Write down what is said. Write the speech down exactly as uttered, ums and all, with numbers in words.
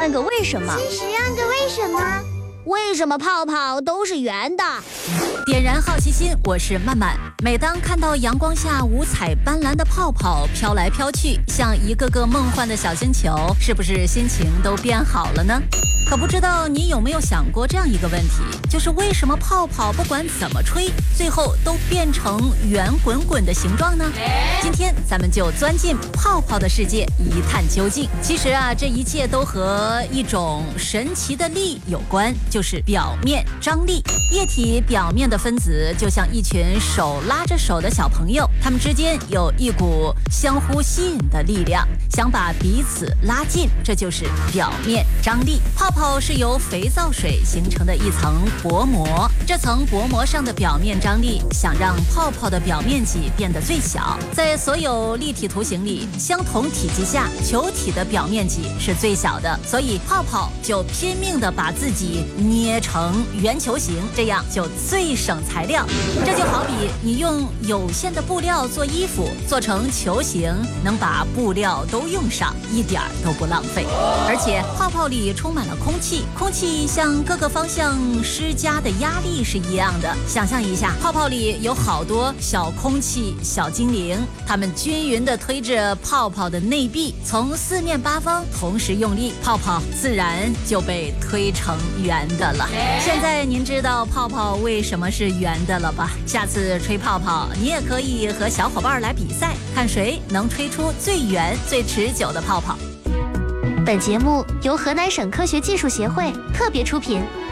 万个为什么， 七十万个为什么。 为什么泡泡都是圆的？ 点燃好奇心，我是曼曼。每当看到阳光下五彩斑斓的泡泡飘来飘去，像一个个梦幻的小星球，是不是心情都变好了呢？可不知道你有没有想过这样一个问题，就是为什么泡泡不管怎么吹，最后都变成圆滚滚的形状呢？今天咱们就钻进泡泡的世界，一探究竟。其实啊，这一切都和一种神奇的力有关，就是表面张力。液体表面的分子就像一群手拉着手的小朋友，他们之间有一股相互吸引的力量，想把彼此拉近，这就是表面张力。泡泡是由肥皂水形成的一层薄膜，这层薄膜上的表面张力想让泡泡的表面积变得最小。在所有立体图形里，相同体积下球体的表面积是最小的，所以泡泡就拼命地把自己捏成圆球形，这样就最省材料。这就好比你用有限的布料做衣服，做成球形，能把布料都用上，一点儿都不浪费。而且泡泡里充满了空气，空气向各个方向施加的压力是一样的。想象一下，泡泡里有好多小空气小精灵，它们均匀地推着泡泡的内壁，从四面八方同时用力，泡泡自然就被推成圆的了。现在您知道泡泡为什么是圆的了吧？下次吹泡泡，你也可以和小伙伴来比赛，看谁能吹出最圆最持久的泡泡。 本节目由河南省科学技术协会特别出品。